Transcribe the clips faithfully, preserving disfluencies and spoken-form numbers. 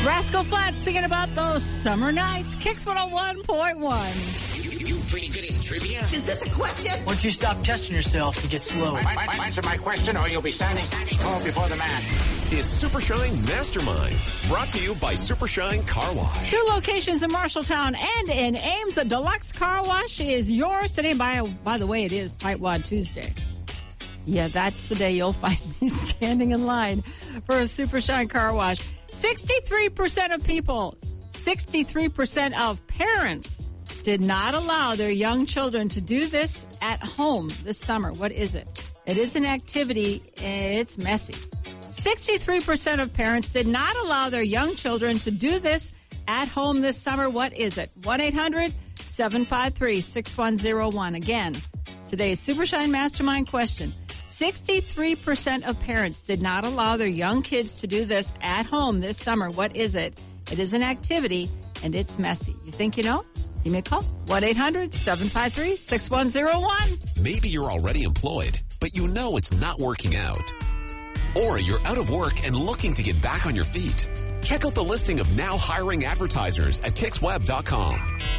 Rascal Flatts singing about those summer nights. Kicks one oh one point one. You, you pretty good at trivia? Is this a question? Why don't you stop testing yourself and get slow? I, I, I answer my question or you'll be standing tall before the man. It's Super Shine Mastermind, brought to you by Super Shine Car Wash. Two locations in Marshalltown and in Ames. A deluxe car wash is yours today. By, by the way, it is Tightwad Tuesday. Yeah, that's the day you'll find me standing in line for a Super Shine car wash. sixty-three percent of people, sixty-three percent of parents did not allow their young children to do this at home this summer. What is it? It is an activity. It's messy. sixty-three percent of parents did not allow their young children to do this at home this summer. What is it? one eight hundred seven five three six one zero one. Again, today's Super Shine Mastermind question. sixty-three percent of parents did not allow their young kids to do this at home this summer. What is it? It is an activity, and it's messy. You think you know? Give me a call. one eight hundred seven five three six one zero one. Maybe you're already employed, but you know it's not working out. Or you're out of work and looking to get back on your feet. Check out the listing of now hiring advertisers at kicks web dot com.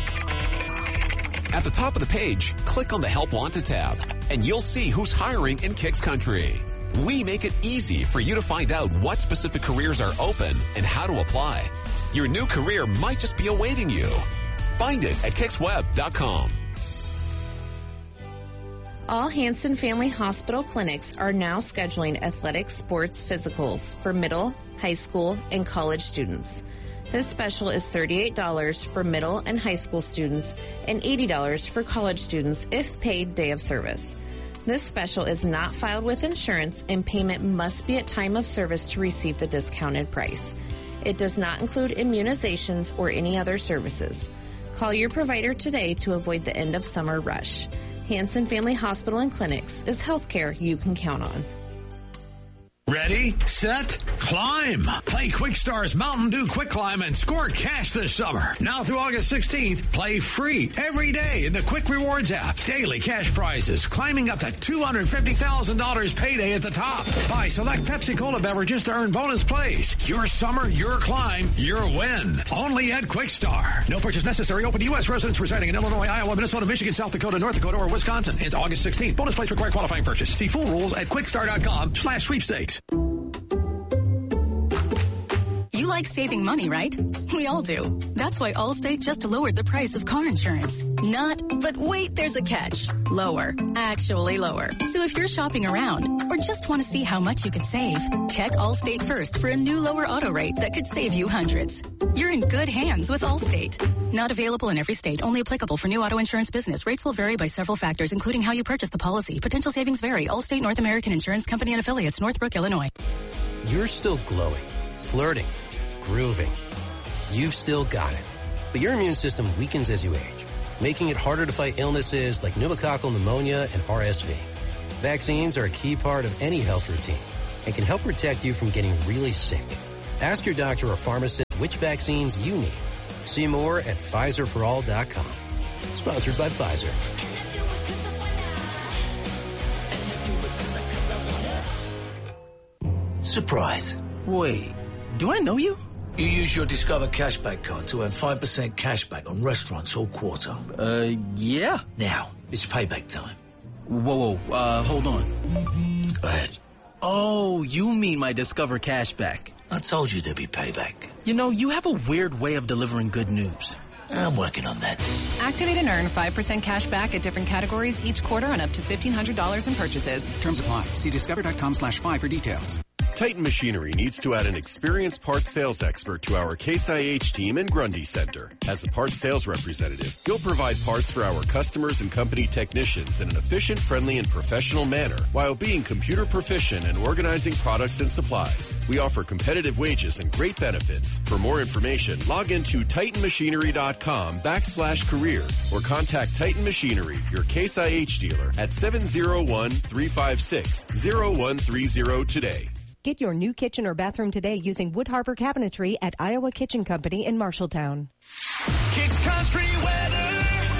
At the top of the page, click on the Help Wanted tab, and you'll see who's hiring in Kicks Country. We make it easy for you to find out what specific careers are open and how to apply. Your new career might just be awaiting you. Find it at kicks web dot com. All Hanson Family Hospital clinics are now scheduling athletic sports physicals for middle, high school, and college students. This special is thirty-eight dollars for middle and high school students and eighty dollars for college students if paid day of service. This special is not filed with insurance and payment must be at time of service to receive the discounted price. It does not include immunizations or any other services. Call your provider today to avoid the end of summer rush. Hanson Family Hospital and Clinics is healthcare you can count on. Ready, set, climb. Play Quickstar's Mountain Dew Quick Climb and score cash this summer. Now through August sixteenth, play free every day in the Quick Rewards app. Daily cash prizes climbing up to two hundred fifty thousand dollars payday at the top. Buy select Pepsi Cola beverages to earn bonus plays. Your summer, your climb, your win. Only at Quickstar. No purchase necessary. Open to U S residents residing in Illinois, Iowa, Minnesota, Michigan, South Dakota, North Dakota, or Wisconsin. Into August sixteenth. Bonus plays require qualifying purchase. See full rules at quickstar dot com slash sweepstakes. You like saving money, right? We all do. That's why Allstate just lowered the price of car insurance. Not, but wait, there's a catch. Lower. Actually lower. So if you're shopping around or just want to see how much you could save, check Allstate first for a new lower auto rate that could save you hundreds. You're in good hands with Allstate. Not available in every state. Only applicable for new auto insurance business. Rates will vary by several factors, including how you purchase the policy. Potential savings vary. Allstate North American Insurance Company and Affiliates, Northbrook, Illinois. You're still glowing, flirting, grooving. You've still got it. But your immune system weakens as you age, making it harder to fight illnesses like pneumococcal pneumonia and R S V. Vaccines are a key part of any health routine and can help protect you from getting really sick. Ask your doctor or pharmacist which vaccines you need. See more at Pfizer for all dot com. Sponsored by Pfizer. Surprise. Wait, do I know you? You use your Discover Cashback card to earn five percent cashback on restaurants all quarter. Uh, yeah. Now, it's payback time. Whoa, whoa, uh, hold on. Go ahead. Oh, you mean my Discover Cashback. I told you there'd be payback. You know, you have a weird way of delivering good news. I'm working on that. Activate and earn five percent cash back at different categories each quarter on up to fifteen hundred dollars in purchases. Terms apply. See discover dot com slash five for details. Titan Machinery needs to add an experienced parts sales expert to our Case I H team in Grundy Center. As a parts sales representative, you'll provide parts for our customers and company technicians in an efficient, friendly, and professional manner while being computer proficient and organizing products and supplies. We offer competitive wages and great benefits. For more information, log into titan machinery dot com backslash careers or contact Titan Machinery, your Case I H dealer, at seven oh one, three five six, oh one three oh today. Get your new kitchen or bathroom today using Wood Harbor Cabinetry at Iowa Kitchen Company in Marshalltown. Kicks Country weather. How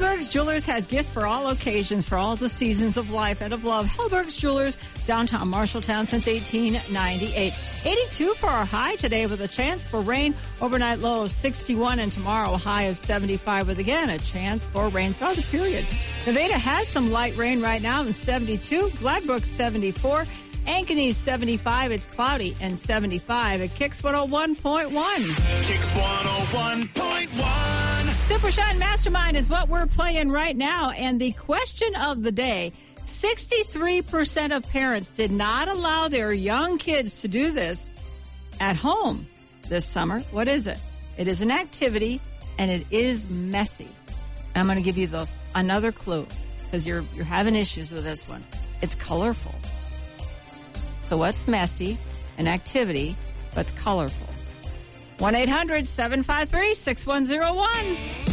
Hellberg's Jewelers has gifts for all occasions, for all the seasons of life and of love. Hellberg's Jewelers, downtown Marshalltown since eighteen ninety-eight. eighty-two for our high today with a chance for rain. Overnight low of sixty-one, and tomorrow a high of seventy-five with, again, a chance for rain throughout the period. Nevada has some light rain right now in seventy-two. Gladbrook, seventy-four. Ankeny, seventy-five. It's cloudy and seventy-five at Kicks one oh one point one. Kicks one oh one point one. Super Shine Mastermind is what we're playing right now. And the question of the day, sixty-three percent of parents did not allow their young kids to do this at home this summer. What is it? It is an activity, and it is messy. I'm going to give you the another clue because you're you're having issues with this one. It's colorful. So what's messy? An activity, but it's colorful. one eight hundred seven five three six one zero one.